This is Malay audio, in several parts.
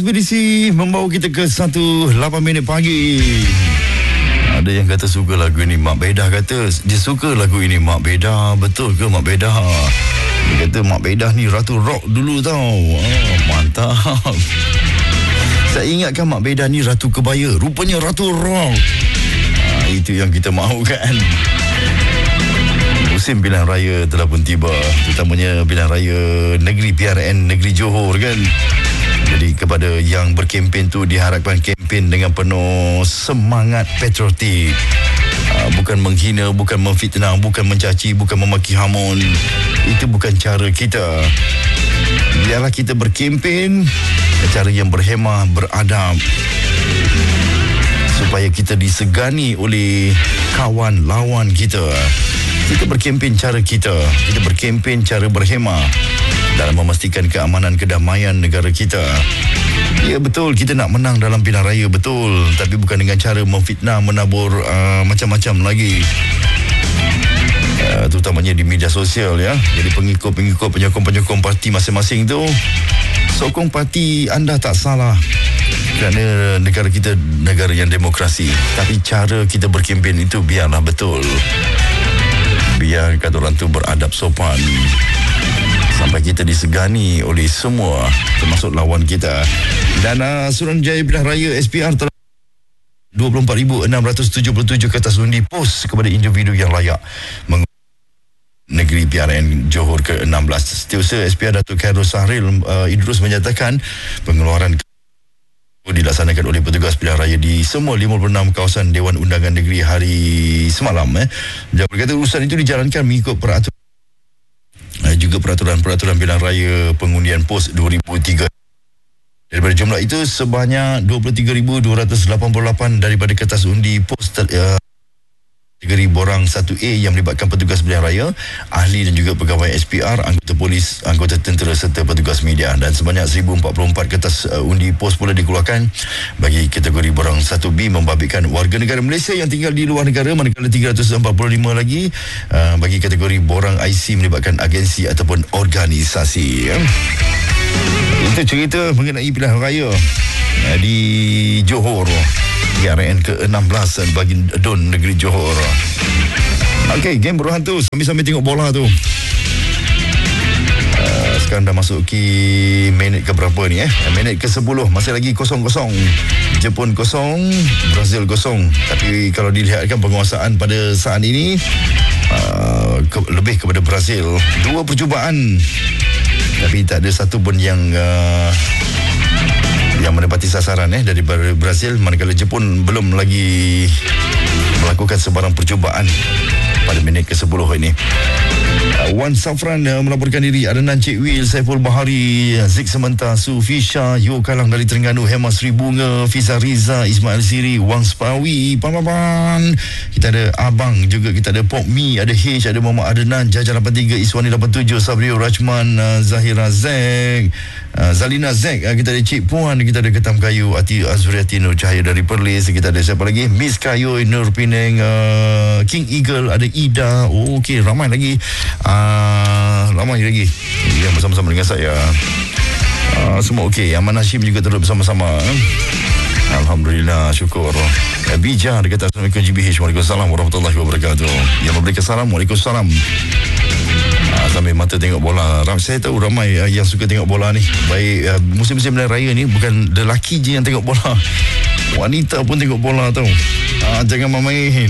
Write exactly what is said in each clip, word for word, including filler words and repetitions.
Ekspedisi membawa kita ke satu lapan minit pagi. Ada yang kata suka lagu ini. Mak Bedah kata dia suka lagu ini. Mak Bedah, betul ke Mak Bedah? Dia kata Mak Bedah ni ratu rock dulu tau. Oh, mantap. Saya ingatkan Mak Bedah ni ratu kebaya. Rupanya ratu rock. Ha, itu yang kita mahu kan. Musim pilihan raya telah pun tiba, terutamanya pilihan raya negeri P R N negeri Johor kan. Jadi kepada yang berkempen tu diharapkan kempen dengan penuh semangat patriotik. Uh, bukan menghina, bukan memfitnah, bukan mencaci, bukan memaki hamun. Itu bukan cara kita. Biarlah kita berkempen cara yang berhemah, beradab, supaya kita disegani oleh kawan lawan kita. Kita berkempen cara kita. Kita berkempen cara berhemah dalam memastikan keamanan kedamaian negara kita. Ya betul, kita nak menang dalam pilihan raya, betul. Tapi bukan dengan cara memfitnah, menabur uh, macam-macam lagi. Uh, terutamanya di media sosial ya. Jadi pengikut-pengikut, penyokong-penyokong parti masing-masing tu, sokong parti anda tak salah. Kerana negara kita negara yang demokrasi. Tapi cara kita berkempen itu biarlah betul. Biar kata orang tu beradab sopan, sampai kita disegani oleh semua, termasuk lawan kita. Dan uh, Suruhanjaya Pilihan Raya S P R telah dua puluh empat ribu enam ratus tujuh puluh tujuh kertas undi pos kepada individu yang layak meng- negeri P R N Johor ke enam belas. Setiausaha S P R Datuk Khairul Sahril uh, Idrus menyatakan pengeluaran dilaksanakan oleh petugas pilihan raya di semua lima puluh enam kawasan Dewan Undangan Negeri hari semalam. Eh. Dia berkata urusan itu dijalankan mengikut peraturan juga peraturan-peraturan pilihan raya pengundian pos dua ribu tiga. Daripada jumlah itu, sebanyak dua puluh tiga ribu dua ratus lapan puluh lapan daripada kertas undi pos uh, kategori borang satu A yang melibatkan petugas pilihan raya, ahli dan juga pegawai S P R, anggota polis, anggota tentera serta petugas media. Dan sebanyak seribu empat puluh empat kertas uh, undi pos pula dikeluarkan bagi kategori borang satu B membabitkan warga negara Malaysia yang tinggal di luar negara, manakala tiga ratus empat puluh lima lagi uh, bagi kategori borang I C melibatkan agensi ataupun organisasi. Ya. Itu cerita mengenai pilihan raya uh, di Johor P R N ke enam belas bagi Don negeri Johor. Okey, game beruhan tu sambil-sambil tengok bola tu. Uh, sekarang dah masuk ke minit ke berapa ni eh? Minit ke sepuluh, masih lagi kosong kosong. Jepun kosong, Brazil kosong. Tapi kalau dilihatkan penguasaan pada saat ini uh, ke, lebih kepada Brazil. Dua percubaan, tapi tak ada satu pun yang uh, yang menepati sasaran eh dari Brazil, manakala Jepun belum lagi melakukan sebarang percubaan pada minit ke sepuluh ini. Uh, Wan Safran uh, melaporkan diri, Adnan Cik Wil, Saiful Bahari, Zik Sementa, Su Fisha, Yo Kalang dari Terengganu, Hema Sri Bunga, Fiza Riza, Ismail Siri, Wang Spawi, Pan-Pan. Kita ada Abang juga, kita ada Pop Mi, ada H, ada Muhammad Adnan, Jaja lapan tiga, Iswani lapan tujuh, Sabrio Rachman, uh, Zahira Zek, uh, Zalina Zek, uh, kita ada Cik Puan, kita ada Ketam Kayu, Ati Azriati Nur Cahaya dari Perlis, kita ada siapa lagi? Miss Kayu, Nur Penang, uh, King Eagle, ada Ida. Oh, okey, ramai lagi. Uh, ramai lagi yang bersama-sama dengan saya. Uh, semua okey. Aman Hashim juga terus bersama-sama. Alhamdulillah, syukur. uh, Bija dia kata Assalamualaikum G B H. Waalaikumsalam warahmatullahi wabarakatuh. Yang memberikan salam, Waalaikumsalam. Uh, sambil mata tengok bola. Ram, saya tahu ramai uh, yang suka tengok bola ni. Baik uh, musim-musim pilihan raya ni, bukan lelaki je yang tengok bola, wanita pun tengok bola tau. Uh, jangan main-main.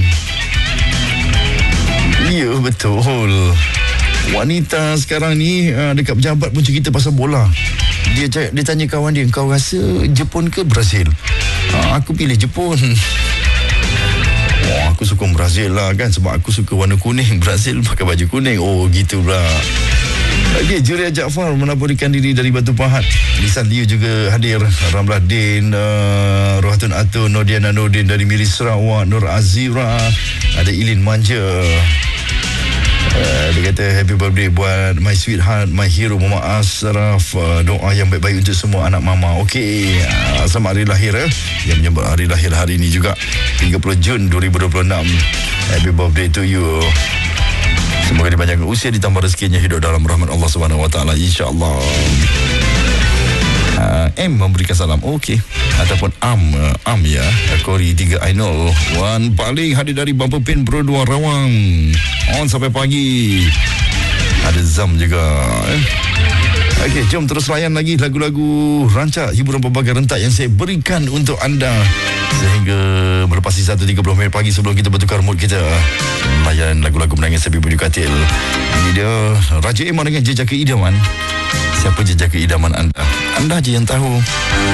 Ya, betul. Wanita sekarang ni uh, dekat pejabat pun cerita pasal bola. Dia dia tanya kawan dia, kau rasa Jepun ke Brazil? Uh, aku pilih Jepun. Wah, aku suka Brazil lah kan, sebab aku suka warna kuning. Brazil pakai baju kuning. Oh, gitu pula. Okey, Juria Jaafar melaporkan diri dari Batu Pahat. Lisan Liu juga hadir. Ramlah Din, uh, Rohatun Atun, Nordiana Nordin dari Miri Sarawak, Nur Azira, ada Ilin Manja. Uh, dia kata happy birthday buat my sweetheart, my hero Muhammad Asraf. Uh, doa yang baik-baik untuk semua anak mama. Okey, uh, selamat hari lahir eh, yang menyambut hari lahir hari ini juga tiga puluh Jun dua ribu dua puluh enam. Happy birthday to you. Semoga dipanjangkan usia, ditambah rezekinya, hidup dalam rahmat Allah Subhanahu Wa Taala, insya-Allah. Uh, M memberikan salam. Okey. Ataupun Am uh, Am ya. Kori tiga Ainul. Wan paling hadir dari Bumper Pin Bro dua Rawang. On sampai pagi. Ada Zam juga eh. Okey, jom terus layan lagi lagu-lagu rancak hiburan pelbagai rentak yang saya berikan untuk anda sehingga melepasi satu tiga puluh minit pagi sebelum kita bertukar mood kita layan lagu-lagu menangis Habib Budi Katil. Ini dia Raja Iman dengan Jejaka Idaman. Siapa jejaka idaman anda? Anda je yang tahu.